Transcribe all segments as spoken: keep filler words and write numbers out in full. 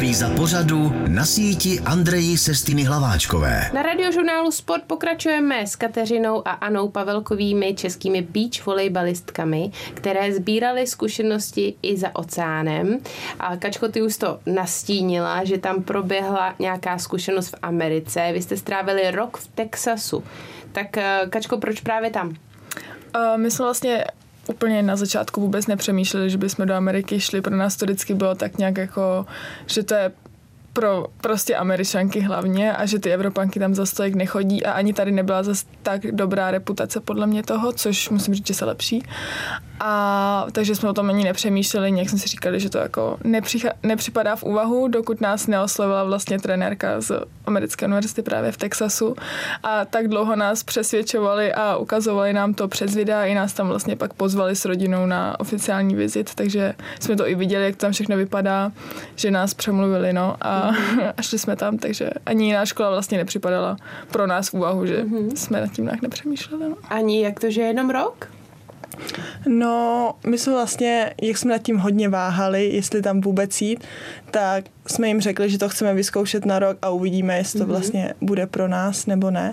Analýza pořadu na síti Andreji Sestiny Hlaváčkové. Na Radiožurnálu Sport pokračujeme s Kateřinou a Anou Pavelkovými, českými beach volejbalistkami, které sbíraly zkušenosti i za oceánem. A Kačko, ty už to nastínila, že tam proběhla nějaká zkušenost v Americe. Vy jste strávili rok v Texasu. Tak Kačko, proč právě tam? Uh, my jsme vlastně úplně na začátku vůbec nepřemýšleli, že bychom do Ameriky šli. Pro nás to vždycky bylo tak nějak jako, že to je pro prostě Američanky hlavně a že ty Evropanky tam zas tolik nechodí a ani tady nebyla zas tak dobrá reputace podle mě toho, což musím říct, že se lepší. A takže jsme o tom ani nepřemýšleli, nějak jsme si říkali, že to jako nepřicha- nepřipadá v úvahu, dokud nás neoslovila vlastně trenérka z americké univerzity právě v Texasu a tak dlouho nás přesvědčovali a ukazovali nám to přes videa i nás tam vlastně pak pozvali s rodinou na oficiální vizit, takže jsme to i viděli, jak tam všechno vypadá, že nás přemluvili, no a a šli jsme tam, takže ani jiná škola vlastně nepřipadala pro nás v úvahu, že mm-hmm. jsme nad tím nějak nepřemýšleli. No. Ani jak to, že jenom rok? No, my jsme vlastně, jak jsme nad tím hodně váhali, jestli tam vůbec jít, tak jsme jim řekli, že to chceme vyzkoušet na rok a uvidíme, jestli to mm-hmm. vlastně bude pro nás nebo ne.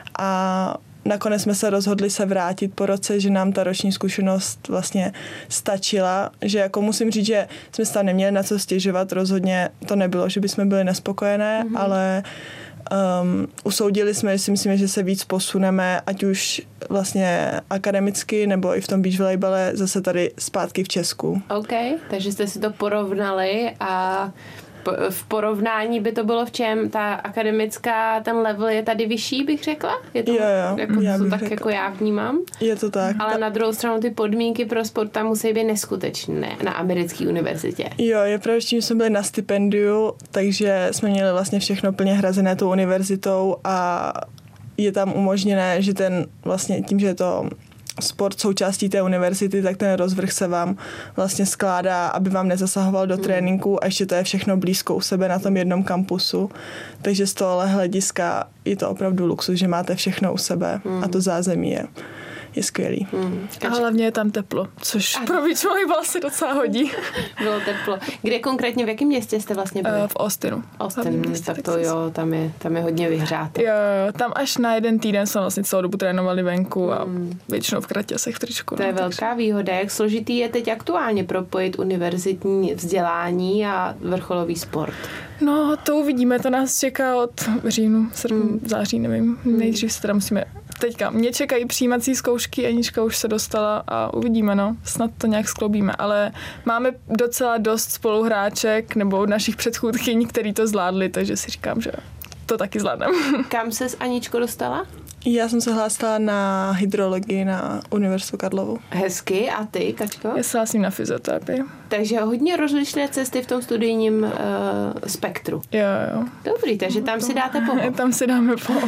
A nakonec jsme se rozhodli se vrátit po roce, že nám ta roční zkušenost vlastně stačila, že jako musím říct, že jsme se tam neměli na co stěžovat, rozhodně to nebylo, že bychom byli nespokojené, mm-hmm. ale um, usoudili jsme, že si myslíme, že se víc posuneme, ať už vlastně akademicky, nebo i v tom beach volejbale zase tady zpátky v Česku. OK, takže jste si to porovnali a v porovnání by to bylo v čem? Ta akademická, ten level je tady vyšší, bych řekla? Je to, jo, jo, jako, já to bych tak řekla. jako já vnímám? Je to tak. Ale na druhou stranu ty podmínky pro sport tam musí být neskutečné na americké univerzitě. Jo, je pravda, že jsme byli na stipendiu, takže jsme měli vlastně všechno plně hrazené tou univerzitou a je tam umožněné, že ten vlastně tím, že je to sport součástí té univerzity, tak ten rozvrh se vám vlastně skládá, aby vám nezasahoval do tréninku a ještě to je všechno blízko u sebe na tom jednom kampusu. Takže z tohohle hlediska je to opravdu luxus, že máte všechno u sebe a to zázemí je, je skvělý. Hmm. A hlavně je tam teplo, což a pro beach volejbal se docela hodí. Bylo teplo. Kde konkrétně, v jakém městě jste vlastně byli? Uh, v Austinu. Austin, tak to jo, tam je, tam je hodně vyhřáto. Jo, jo, tam až na jeden týden jsme vlastně celou dobu trénovali venku a hmm. většinou v kraťasech v tričku. To no, je velká takže. výhoda. Jak složitý je teď aktuálně propojit univerzitní vzdělání a vrcholový sport? No, to uvidíme, to nás čeká od říjnu, srpnu, hmm. září, nevím. Hmm. Nejdřív se teda musíme teďka. Mě čekají přijímací zkoušky, Anička už se dostala a uvidíme, no. Snad to nějak skloubíme, ale máme docela dost spoluhráček nebo našich předchůdkyň, který to zvládli, takže si říkám, že to taky zvládneme. Kam se s Aničkou dostala? Já jsem se hlásila na hydrologii na Univerzitu Karlovu. Hezky. A ty, Kačko? Já se hlásím na fyzioterapii. Takže hodně rozlišné cesty v tom studijním uh, spektru. Jo, jo. Dobrý, takže tam si dáte pohled. Tam si dáme pohled.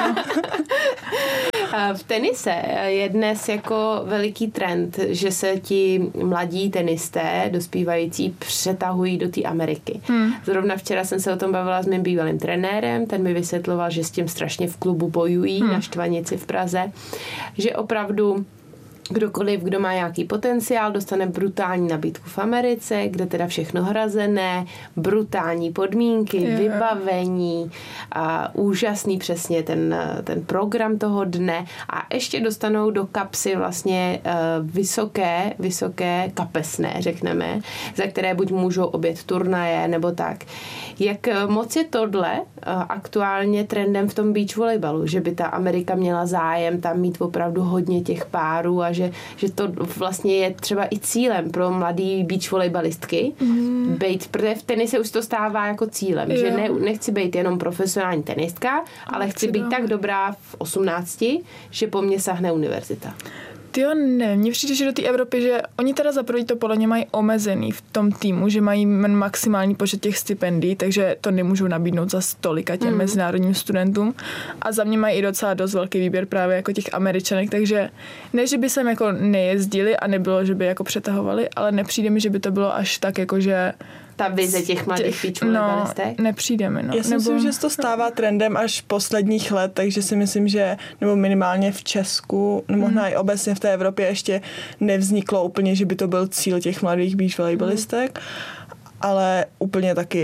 V tenise je dnes jako veliký trend, že se ti mladí tenisté dospívající přetahují do té Ameriky. Hmm. Zrovna včera jsem se o tom bavila s mým bývalým trenérem, ten mi vysvětloval, že s tím strašně v klubu bojují hmm. na Štvanici v Praze, že opravdu kdokoliv, kdo má nějaký potenciál, dostane brutální nabídku v Americe, kde teda všechno hrazené, brutální podmínky, yeah. vybavení, a úžasný přesně ten, ten program toho dne a ještě dostanou do kapsy vlastně uh, vysoké, vysoké kapesné, řekneme, za které buď můžou objet turnaje nebo tak. Jak moc je tohle uh, aktuálně trendem v tom beach volejbalu, že by ta Amerika měla zájem tam mít opravdu hodně těch párů a Že, že to vlastně je třeba i cílem pro mladý beach volejbalistky mm. bejt, protože v tenise už to stává jako cílem, jo. že ne, nechci být jenom profesionální tenistka, ale chci být tak dobrá v osmnácti, že po mně sahne univerzita. Jo, ne, mně přijde, že do té Evropy, že oni teda za první to podle mě mají omezený v tom týmu, že mají maximální počet těch stipendií, takže to nemůžou nabídnout za stolika těm mm. mezinárodním studentům. A za mě mají i docela dost velký výběr právě jako těch Američanek, takže ne, že by sem jako nejezdili a nebylo, že by jako přetahovali, ale nepřijde mi, že by to bylo až tak jako, že ta vize těch mladých beach volejbalistek? No, nepřijde mi, no. Já si nebo... myslím, že se to stává trendem až posledních let, takže si myslím, že nebo minimálně v Česku, možná mm. i obecně v té Evropě ještě nevzniklo úplně, že by to byl cíl těch mladých beach volejbalistek, mm. ale úplně taky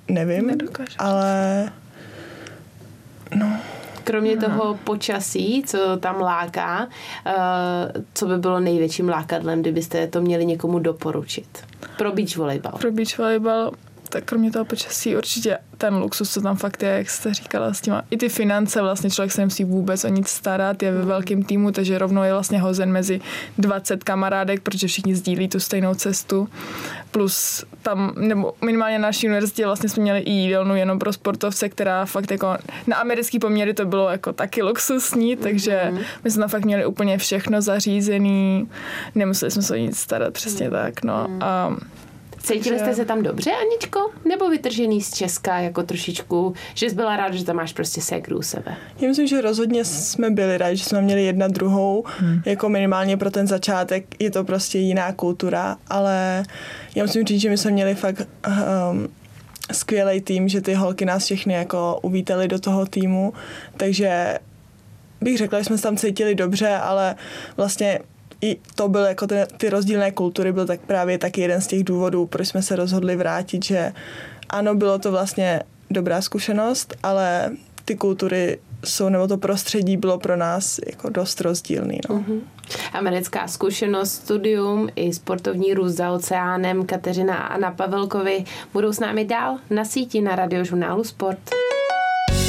nevím, Nedokážu. ale no... Kromě toho počasí, co tam láká, co by bylo největším lákadlem, kdybyste to měli někomu doporučit? Pro beach volejbal. Pro beach volejbal, tak kromě toho počasí určitě ten luxus, co tam fakt je, jak jste říkala, s těma, i ty finance, vlastně člověk se nemusí vůbec o nic starat, je ve velkém týmu, takže rovnou je vlastně hozen mezi dvacet kamarádek, protože všichni sdílí tu stejnou cestu. Plus tam, nebo minimálně na naší univerzitě vlastně jsme měli i jídelnu jenom pro sportovce, která fakt jako na americký poměry to bylo jako taky luxusní, takže mm-hmm. my jsme tam fakt měli úplně všechno zařízený, nemuseli jsme se o nic starat, přesně mm-hmm. tak, no. A cítili jste se tam dobře, Aničko? Nebo vytržený z Česka jako trošičku, že jsi byla ráda, že tam máš prostě ségru u sebe? Já myslím, že rozhodně jsme byli rádi, že jsme měli jedna druhou, hmm. jako minimálně pro ten začátek je to prostě jiná kultura, ale já musím říct, že my jsme měli fakt um, skvělý tým, že ty holky nás všechny jako uvítali do toho týmu, takže bych řekla, že jsme se tam cítili dobře, ale vlastně i to byl jako ten, ty rozdílné kultury byl tak právě taky jeden z těch důvodů, proč jsme se rozhodli vrátit, že ano, bylo to vlastně dobrá zkušenost, ale ty kultury jsou, nebo to prostředí bylo pro nás jako dost rozdílný. No. Mm-hmm. Americká zkušenost, studium i sportovní růst za oceánem. Kateřina a Anna Pavelkovi budou s námi dál na síti na Radiožurnálu Sport.